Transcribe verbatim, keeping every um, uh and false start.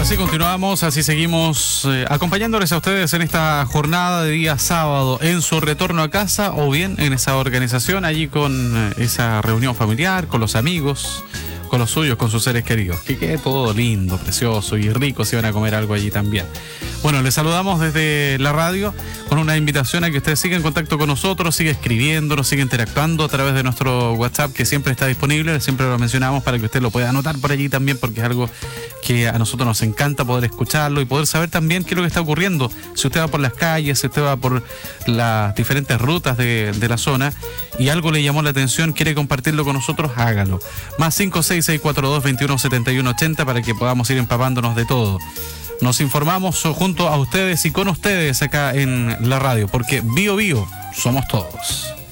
Así continuamos, así seguimos eh, acompañándoles a ustedes en esta jornada de día sábado en su retorno a casa o bien en esa organización allí con eh, esa reunión familiar, con los amigos, con los suyos, con sus seres queridos. Que quede todo lindo, precioso y rico si van a comer algo allí también. Bueno, les saludamos desde la radio con una invitación a que ustedes sigan en contacto con nosotros, siga escribiéndonos, siga interactuando a través de nuestro WhatsApp que siempre está disponible, siempre lo mencionamos para que usted lo pueda anotar por allí también porque es algo que a nosotros nos encanta poder escucharlo y poder saber también qué es lo que está ocurriendo. Si usted va por las calles, si usted va por las diferentes rutas de, de la zona y algo le llamó la atención, quiere compartirlo con nosotros, hágalo. Más cinco seis seis cuatro dos, veintiuno setenta y uno ochenta para que podamos ir empapándonos de todo. Nos informamos junto a ustedes y con ustedes acá en la radio, porque Bio Bio somos todos.